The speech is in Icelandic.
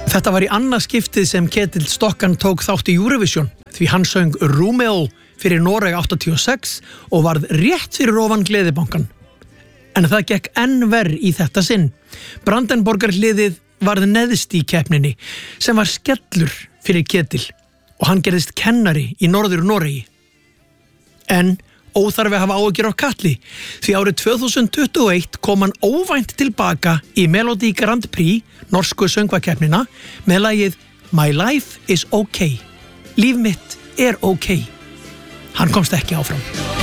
Þetta var í annað skiptið sem Ketill Stokkan tók þátt í Eurovision því hann söng Romeo fyrir Noreg 86 og varð rétt fyrir ofan Gleðibankann. En það gekk enn verr í þetta sinn. Brandenborgar liðið varð neðst í keppninni sem var skellur fyrir Ketill og hann gerðist kennari í Norður Noregi. En óþarfi að hafa áhyggjur af Katli því árið 2021 kom hann óvænt tilbaka í Melodi Grand Prix, norsku söngvakeppnina, með lagið My Life is OK. Líf mitt er OK. Hann komst ekki áfram.